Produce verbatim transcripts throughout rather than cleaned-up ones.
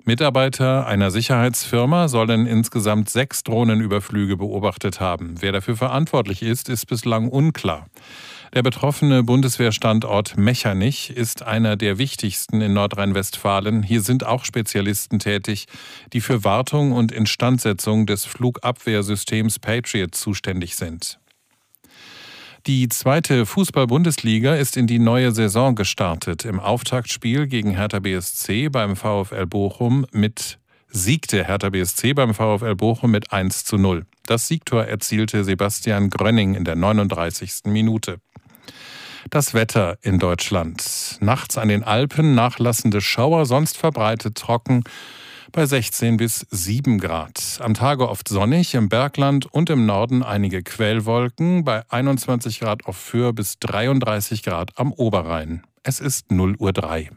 Mitarbeiter einer Sicherheitsfirma sollen insgesamt sechs Drohnenüberflüge beobachtet haben. Wer dafür verantwortlich ist, ist bislang unklar. Der betroffene Bundeswehrstandort Mechernich ist einer der wichtigsten in Nordrhein-Westfalen. Hier sind auch Spezialisten tätig, die für Wartung und Instandsetzung des Flugabwehrsystems Patriot zuständig sind. Die zweite Fußball-Bundesliga ist in die neue Saison gestartet. Im Auftaktspiel gegen Hertha B S C beim VfL Bochum mit siegte Hertha B S C beim VfL Bochum mit eins zu null. Das Siegtor erzielte Sebastian Grönning in der neununddreißigsten Minute. Das Wetter in Deutschland. Nachts an den Alpen nachlassende Schauer, sonst verbreitet trocken bei sechzehn bis sieben Grad. Am Tage oft sonnig, im Bergland und im Norden einige Quellwolken, bei einundzwanzig Grad auf Föhr bis dreiunddreißig Grad am Oberrhein. Es ist null Uhr drei.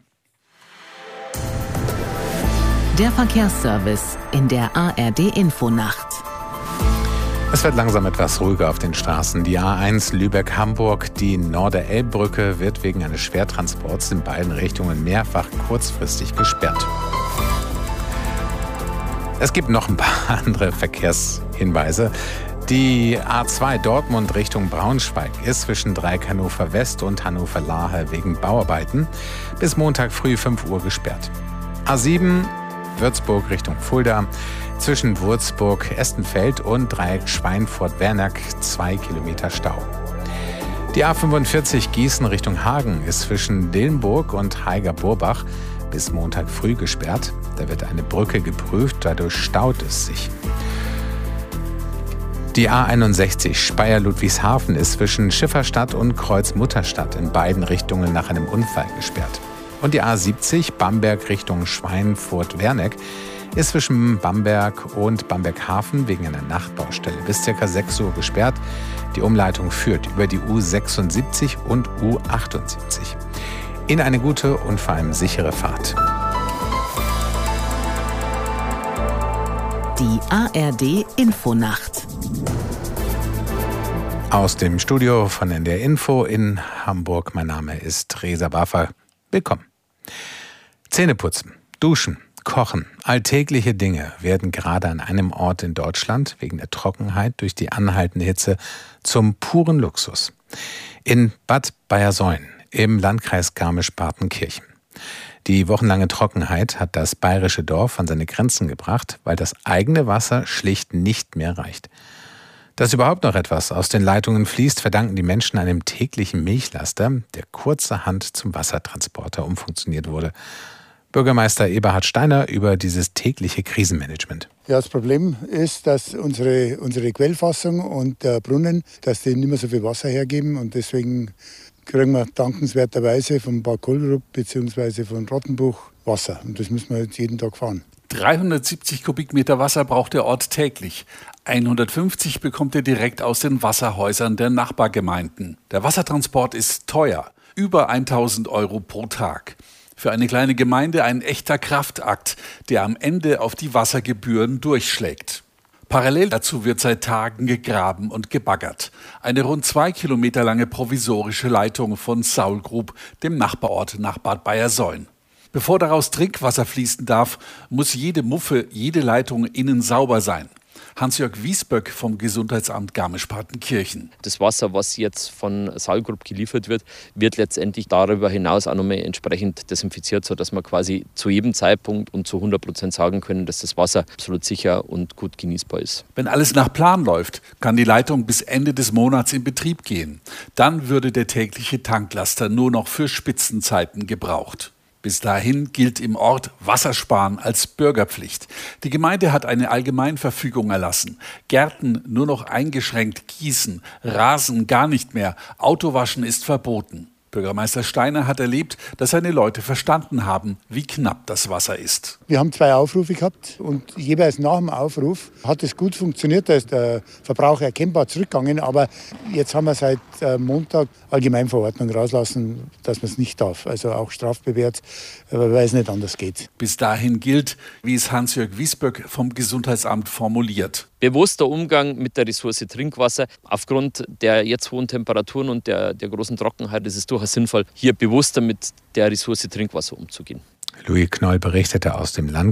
Der Verkehrsservice in der A R D-Infonacht. Es wird langsam etwas ruhiger auf den Straßen. Die A eins Lübeck-Hamburg, die Norder-Elb-Brücke wird wegen eines Schwertransports in beiden Richtungen mehrfach kurzfristig gesperrt. Es gibt noch ein paar andere Verkehrshinweise. Die A zwei Dortmund Richtung Braunschweig ist zwischen Dreieck Hannover West und Hannover Lahe wegen Bauarbeiten bis Montag früh fünf Uhr gesperrt. A sieben Würzburg Richtung Fulda zwischen Würzburg Estenfeld und Dreieck Schweinfurt-Wernerk zwei Kilometer Stau. Die A fünfundvierzig Gießen Richtung Hagen ist zwischen Dillenburg und Haiger-Burbach bis Montag früh gesperrt. Da wird eine Brücke geprüft, dadurch staut es sich. Die A einundsechzig Speyer-Ludwigshafen ist zwischen Schifferstadt und Kreuz-Mutterstadt in beiden Richtungen nach einem Unfall gesperrt. Und die A siebzig Bamberg Richtung Schweinfurt-Werneck ist zwischen Bamberg und Bamberg-Hafen wegen einer Nachtbaustelle bis ca. sechs Uhr gesperrt. Die Umleitung führt über die U sechsundsiebzig und U achtundsiebzig. In eine gute und vor allem sichere Fahrt. Die A R D-Infonacht. Aus dem Studio von N D R Info in Hamburg. Mein Name ist Reza Baffa. Willkommen. Zähneputzen, Duschen, Kochen, alltägliche Dinge werden gerade an einem Ort in Deutschland wegen der Trockenheit durch die anhaltende Hitze zum puren Luxus. In Bad Bayersoien im Landkreis Garmisch-Partenkirchen. Die wochenlange Trockenheit hat das bayerische Dorf an seine Grenzen gebracht, weil das eigene Wasser schlicht nicht mehr reicht. Dass überhaupt noch etwas aus den Leitungen fließt, verdanken die Menschen einem täglichen Milchlaster, der kurzerhand zum Wassertransporter umfunktioniert wurde. Bürgermeister Eberhard Steiner über dieses tägliche Krisenmanagement. Ja, das Problem ist, dass unsere, unsere Quellfassung und der Brunnen, dass die nicht mehr so viel Wasser hergeben, und deswegen kriegen wir dankenswerterweise von Bad Kohlrup bzw. von Rottenbuch Wasser. Und das müssen wir jetzt jeden Tag fahren. dreihundertsiebzig Kubikmeter Wasser braucht der Ort täglich. hundertfünfzig bekommt er direkt aus den Wasserhäusern der Nachbargemeinden. Der Wassertransport ist teuer, über tausend Euro pro Tag. Für eine kleine Gemeinde ein echter Kraftakt, der am Ende auf die Wassergebühren durchschlägt. Parallel dazu wird seit Tagen gegraben und gebaggert. Eine rund zwei Kilometer lange provisorische Leitung von Saulgrub, dem Nachbarort nach Bad Bayersoien. Bevor daraus Trinkwasser fließen darf, muss jede Muffe, jede Leitung innen sauber sein. Hans-Jörg Wiesböck vom Gesundheitsamt Garmisch-Partenkirchen. Das Wasser, was jetzt von Saulgrub geliefert wird, wird letztendlich darüber hinaus auch nochmal entsprechend desinfiziert, sodass wir quasi zu jedem Zeitpunkt und zu hundert Prozent sagen können, dass das Wasser absolut sicher und gut genießbar ist. Wenn alles nach Plan läuft, kann die Leitung bis Ende des Monats in Betrieb gehen. Dann würde der tägliche Tanklaster nur noch für Spitzenzeiten gebraucht. Bis dahin gilt im Ort Wassersparen als Bürgerpflicht. Die Gemeinde hat eine Allgemeinverfügung erlassen. Gärten nur noch eingeschränkt gießen, Rasen gar nicht mehr, Autowaschen ist verboten. Bürgermeister Steiner hat erlebt, dass seine Leute verstanden haben, wie knapp das Wasser ist. Wir haben zwei Aufrufe gehabt und jeweils nach dem Aufruf hat es gut funktioniert. Da ist der Verbrauch erkennbar zurückgegangen. Aber jetzt haben wir seit Montag Allgemeinverordnung rauslassen, dass man es nicht darf. Also auch strafbewehrt, weil es nicht anders geht. Bis dahin gilt, wie es Hans-Jörg Wiesböck vom Gesundheitsamt formuliert. Bewusster Umgang mit der Ressource Trinkwasser. Aufgrund der jetzt hohen Temperaturen und der, der großen Trockenheit ist es durchaus sinnvoll, hier bewusster mit der Ressource Trinkwasser umzugehen. Louis Knoll berichtete aus dem Landkreis